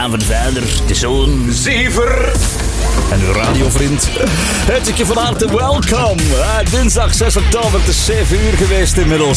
van de vader, de zoon. Zever. En uw radiovriend. Hartelijk van harte welkom. Dinsdag 6 oktober, het is 7 uur geweest inmiddels.